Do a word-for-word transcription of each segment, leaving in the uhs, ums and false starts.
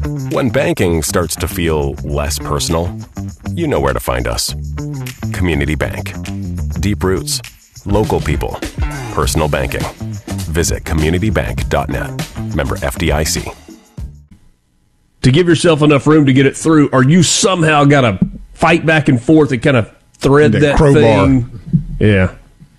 When banking starts to feel less personal, you know where to find us. Community Bank. Deep roots, local people, personal banking. Visit community bank dot net. Member F D I C. To give yourself enough room to get it through, or you somehow got to fight back and forth and kind of thread that, that crowbar. thing. Yeah.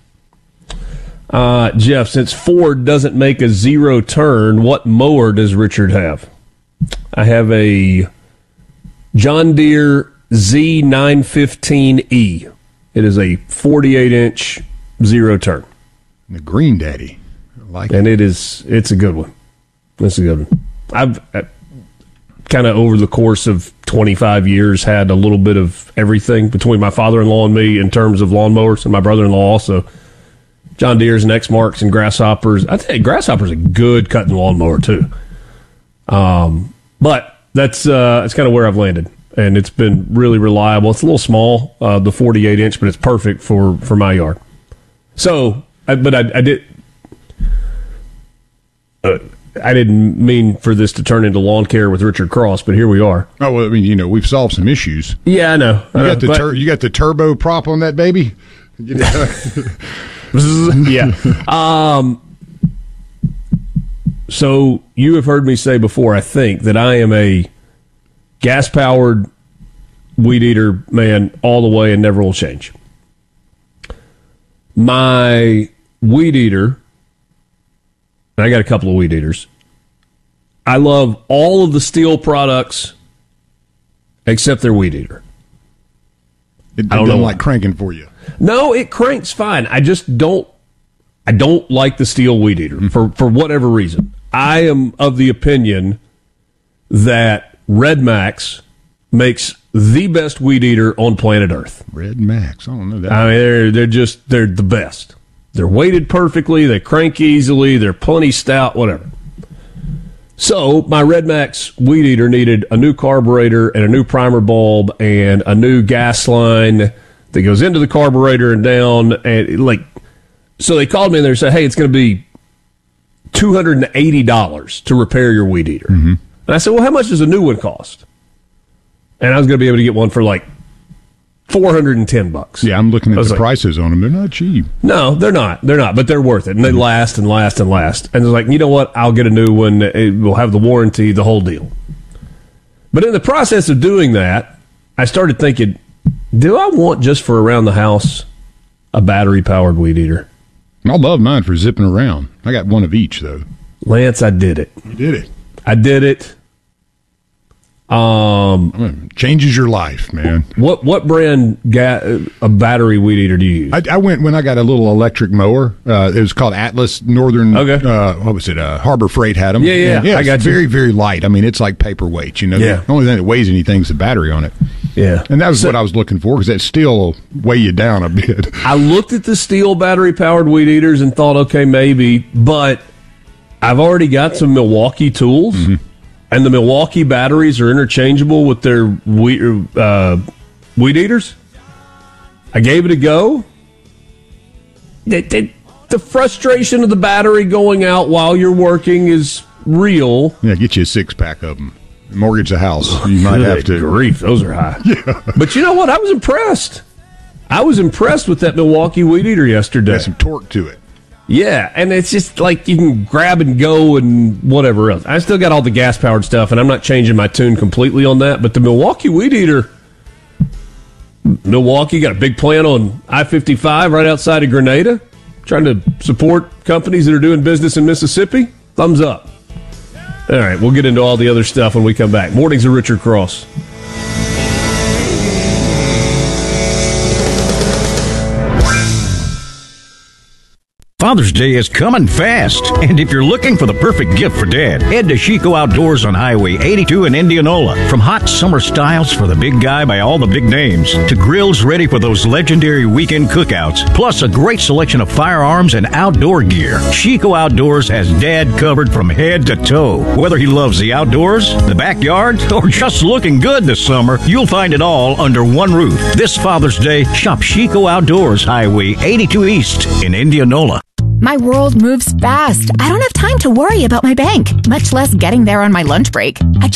Uh, Jeff, since Ford doesn't make a zero turn, what mower does Richard have? I have a John Deere Z nine fifteen E. It is a forty-eight inch zero turn. The Green Daddy. I like and it. it is, it's a good one. It's a good one. I've I, kind of over the course of twenty-five years had a little bit of everything between my father-in-law and me in terms of lawnmowers, and my brother-in-law also. John Deere's and X-Marks and Grasshoppers. I think Grasshopper's a good cutting lawnmower too. Um, but that's uh, that's kind of where I've landed, and it's been really reliable. It's a little small, uh, the forty-eight inch, but it's perfect for, for my yard. So, I, but I, I did. Uh, I didn't mean for this to turn into lawn care with Richard Cross, but here we are. Oh well, I mean, you know, we've solved some issues. Yeah, I know. You I know, got the but- tur- you got the turbo prop on that baby. You know? yeah. Um, so you have heard me say before, I think, that I am a gas-powered weed eater man all the way and never will change. My weed eater, and I got a couple of weed eaters, I love all of the Steel products except their weed eater. It, it I don't doesn't know like why. cranking for you. No, it cranks fine. I just don't I don't like the Steel weed eater mm-hmm. for, for whatever reason. I am of the opinion that Red Max makes the best weed eater on planet Earth. Red Max. I don't know that. I mean, they're they're just they're the best. They're weighted perfectly, they crank easily, they're plenty stout, whatever. So my Red Max weed eater needed a new carburetor and a new primer bulb and a new gas line that goes into the carburetor and down, and like, so they called me and they said, "Hey, it's going to be two hundred and eighty dollars to repair your weed eater." Mm-hmm. And I said, "Well, how much does a new one cost?" And I was going to be able to get one for like four hundred and ten bucks. Yeah, I'm looking at the like, prices on them. They're not cheap. No, they're not. They're not, but they're worth it, and they mm-hmm. last and last and last. And they're like, you know what? I'll get a new one. It will have the warranty, the whole deal. But in the process of doing that, I started thinking, do I want just for around the house a battery-powered weed eater? I love mine for zipping around. I got one of each, though. Lance, I did it. You did it. I did it. Um, I mean, changes your life, man. What what brand ga- a battery weed eater do you use? I, I went when I got a little electric mower. Uh, it was called Atlas Northern. Okay. Uh, what was it? Uh, Harbor Freight had them. Yeah, yeah. And, yeah I got it's you. very, very light. I mean, it's like paperweight. You know, Yeah. the only thing that weighs anything is the battery on it. Yeah, And that was So- what I was looking for because that still will weigh you down a bit. I looked at the Steel battery-powered weed eaters and thought, okay, maybe, but I've already got some Milwaukee tools, mm-hmm. and the Milwaukee batteries are interchangeable with their weed, uh, weed eaters. I gave it a go. It, it, the frustration of the battery going out while you're working is real. Yeah, get you a six-pack of them. Mortgage the house. You might have to. Grief, those are high. Yeah. But you know what? I was impressed. I was impressed with that Milwaukee weed eater yesterday. Got some torque to it. Yeah, and it's just like you can grab and go and whatever else. I still got all the gas-powered stuff, and I'm not changing my tune completely on that. But the Milwaukee weed eater, Milwaukee got a big plant on I fifty-five right outside of Grenada, trying to support companies that are doing business in Mississippi. Thumbs up. All right, we'll get into all the other stuff when we come back. Mornings of Richard Cross. Father's Day is coming fast, and if you're looking for the perfect gift for Dad, head to Chico Outdoors on Highway eighty-two in Indianola. From hot summer styles for the big guy by all the big names, to grills ready for those legendary weekend cookouts, plus a great selection of firearms and outdoor gear. Chico Outdoors has Dad covered from head to toe. Whether he loves the outdoors, the backyard, or just looking good this summer, you'll find it all under one roof. This Father's Day, shop Chico Outdoors, Highway eighty-two East in Indianola. My world moves fast. I don't have time to worry about my bank, much less getting there on my lunch break. I